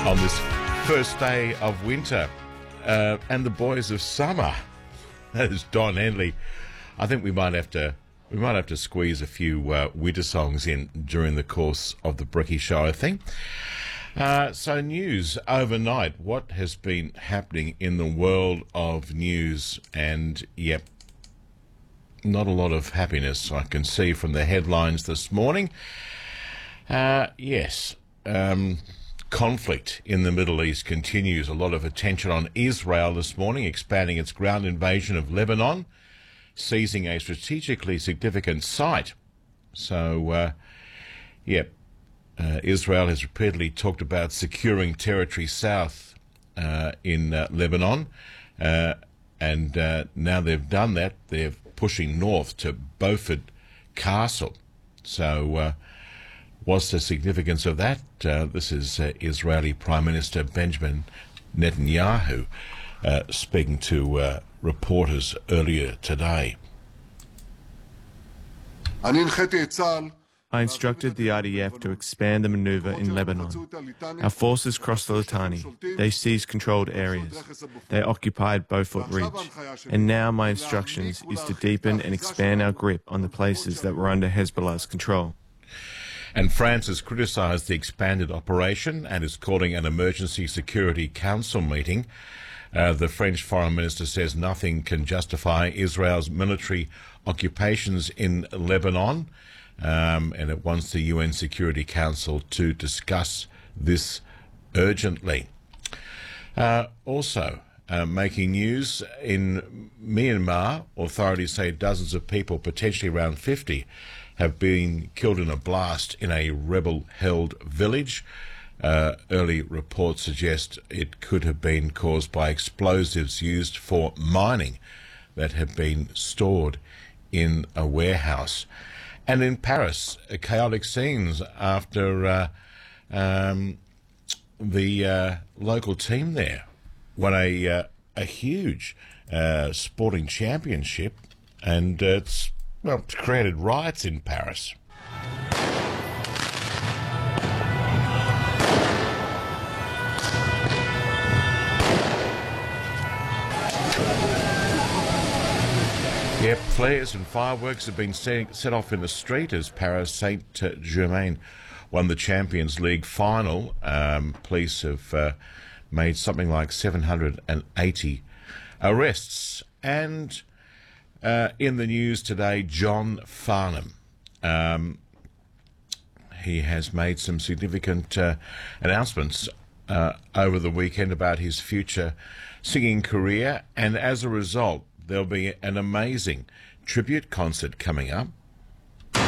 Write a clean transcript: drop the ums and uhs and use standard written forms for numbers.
on this first day of winter and the boys of summer. That is Don Henley. I think we might have to squeeze a few winter songs in during the course of the Brekkie Show, I think. So news overnight. What has been happening in the world of news? And yep, not a lot of happiness I can see from the headlines this morning. Conflict in the Middle East continues. A lot of attention on Israel this morning, expanding its ground invasion of Lebanon, seizing a strategically significant site. So, Israel has repeatedly talked about securing territory south in Lebanon, and now they've done that. They're pushing north to Beaufort Castle. So, what's the significance of that? This is Israeli Prime Minister Benjamin Netanyahu speaking to reporters earlier today. I instructed the IDF to expand the maneuver in Lebanon. Our forces crossed the Litani. They seized controlled areas. They occupied Beaufort Reach. And now my instructions is to deepen and expand our grip on the places that were under Hezbollah's control. And France has criticised the expanded operation and is calling an emergency Security Council meeting. The French Foreign Minister says nothing can justify Israel's military occupations in Lebanon, and it wants the UN Security Council to discuss this urgently. Also, making news in Myanmar, authorities say dozens of people, potentially around 50, have been killed in a blast in a rebel-held village. Early reports suggest it could have been caused by explosives used for mining that have been stored in a warehouse. And in Paris, chaotic scenes after the local team there won a huge sporting championship, and it's created riots in Paris. Yep, flares and fireworks have been set off in the street as Paris Saint-Germain won the Champions League final. Police have made something like 780 arrests. And in the news today, John Farnham. He has made some significant announcements over the weekend about his future singing career, and as a result, there'll be an amazing tribute concert coming up